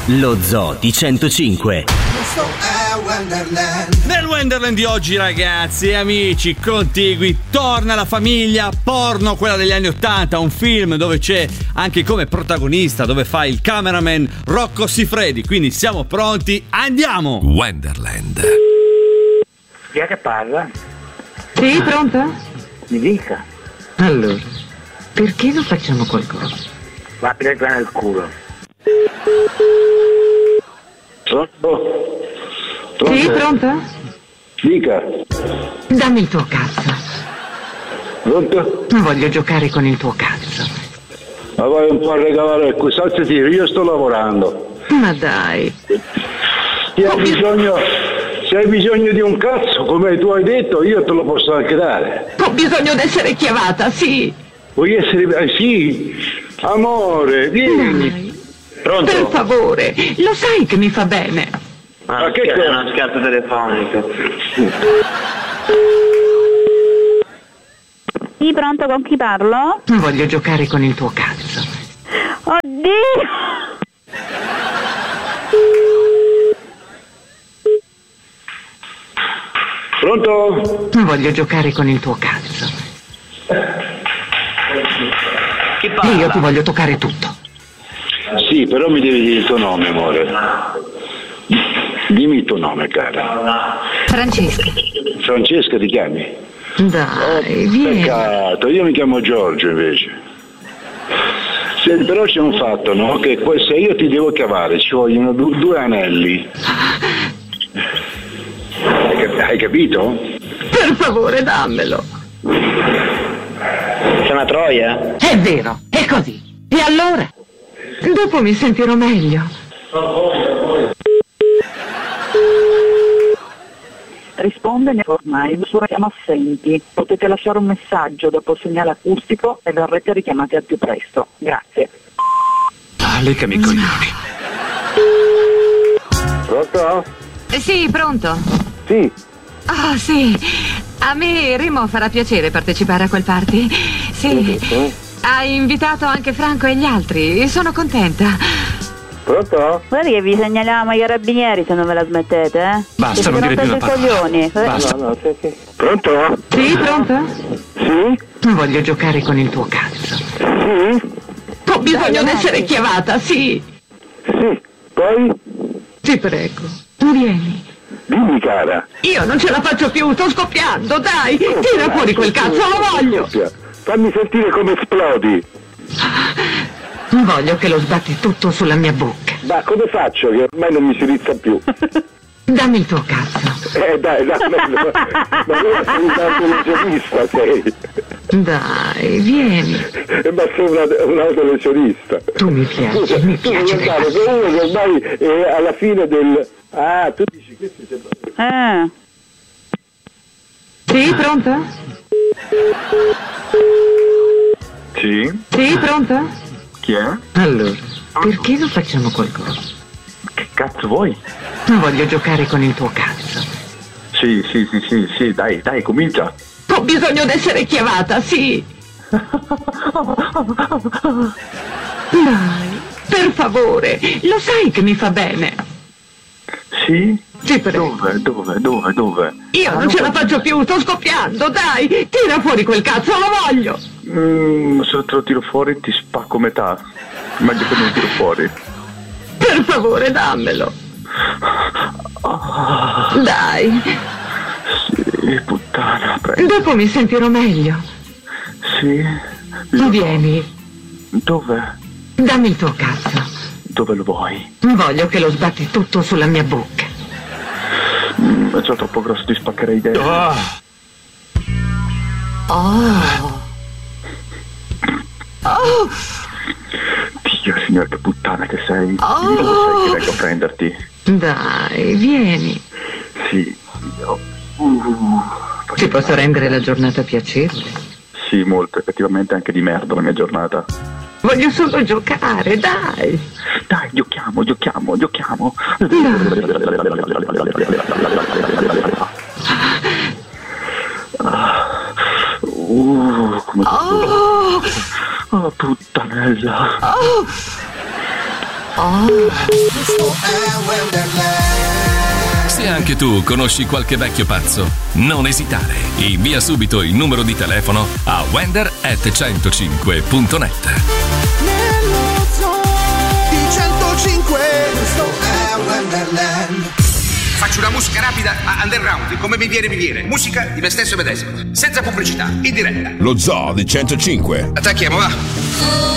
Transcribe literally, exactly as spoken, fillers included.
lo Zoo di centocinque. Nel Wonderland di oggi, ragazzi e amici contigui, torna la famiglia porno, quella degli anni ottanta, un film dove c'è anche come protagonista, dove fa il cameraman Rocco Siffredi. Quindi siamo pronti, andiamo! Wonderland. Chi è che parla? Sì, pronto? Mi dica. Allora, perché non facciamo qualcosa? Va a prendere nel culo. Pronto? Pronto? Sì, pronto? Dica. Dammi il tuo cazzo. Pronto? Voglio giocare con il tuo cazzo. Ma vai un po' a regalare qui, salti tiro, io sto lavorando. Ma dai. Se hai bisogno, se hai bisogno di un cazzo, come tu hai detto, io te lo posso anche dare. Ho bisogno di essere chiamata, sì. Vuoi essere... Eh, sì, amore, vieni. Dai. Pronto? Per favore, lo sai che mi fa bene. Ma che è una scarpa telefonica? Sì, pronto, con chi parlo? Voglio giocare con il tuo cazzo. Oddio! Pronto? Voglio giocare con il tuo cazzo. Chi E io ti voglio toccare tutto. Sì, però mi devi dire il tuo nome, amore. Dimmi il tuo nome, cara. Francesca. Francesca ti chiami? Dai, vieni. Peccato, io mi chiamo Giorgio invece. Se, però c'è un fatto, no? Che se io ti devo cavare ci vogliono du- due anelli. Hai, cap- hai capito? Per favore, dammelo. C'è una troia? È vero, è così. E allora? Dopo mi sentirò meglio. Risponde ormai, il suo chiama assenti. Potete lasciare un messaggio dopo il segnale acustico e verrete richiamati al più presto. Grazie. Ah, lecami i coglioni. Pronto? Sì, pronto? Sì. Ah, sì. A me Remo farà piacere partecipare a quel party. Sì. Hai invitato anche Franco e gli altri. Sono contenta. Pronto? Guarda che vi segnaliamo ai carabinieri se non ve la smettete, eh? Basta, non dire più una parola. Coglioni. Basta. No, no, sì, sì. Pronto? Sì, pronto? Sì? Voglio giocare con il tuo cazzo. Sì? Ho bisogno Dai, di essere chiamata, sì. Sì. Poi? Ti prego, vieni. Dimmi, cara. Io non ce la faccio più, sto scoppiando, dai. Tira fuori quel cazzo, lo voglio. Fammi sentire come esplodi. Voglio che lo sbatti tutto sulla mia bocca. Ma come faccio che ormai non mi si rizza più? Dammi il tuo cazzo. Eh dai, dai, ma, ma, ma non sei un autolesionista, sei. Dai, vieni. Eh, ma sei una- un autolesionista. Tu mi piaci, Scusa, mi tu piaci. devi andare per uno che ormai è alla fine del... Ah, tu dici che si sembra... Eh. Sì, pronto? Sì? Sì, pronto? Chi è? Allora, perché non facciamo qualcosa? Che cazzo vuoi? Voglio giocare con il tuo cazzo. Sì, sì, sì, sì, sì, dai, dai, comincia. Ho bisogno di essere chiamata, sì. Dai, per favore, lo sai che mi fa bene. Sì? Ti prego. Dove, dove, dove, dove? Io non ce la faccio più, sto scoppiando, dai. Tira fuori quel cazzo, lo voglio. Mm, se te lo tiro fuori ti spacco metà. Meglio che non lo tiro fuori. Per favore, dammelo. Dai. Sì, puttana, prego. Dopo mi sentirò meglio. Sì? Vieni, Dove? dammi il tuo cazzo. Dove lo vuoi? Voglio che lo sbatti tutto sulla mia bocca. Mm, è già troppo grosso, ti spaccherei dentro. Ah, Oh. Oh. Dio, signor, che puttana che sei. Oh. Lo sai che vengo a prenderti? Dai, vieni. Sì. Io... Uh, Ti posso rendere la giornata piacevole. Sì, molto, effettivamente anche di merda la mia giornata. Voglio solo giocare, dai. Dai, giochiamo, giochiamo, giochiamo. Uh, come Oh. oh, puttanella. Oh. Oh. Se anche tu conosci qualche vecchio pazzo, non esitare. Invia subito il numero di telefono a wender at centocinque punto net. Nello zoo di centocinque, questo è Wonderland. Faccio una musica rapida a underground, come mi viene mi viene. Musica di me stesso e medesimo, senza pubblicità, in diretta. Lo zoo di centocinque. Attacchiamo, va.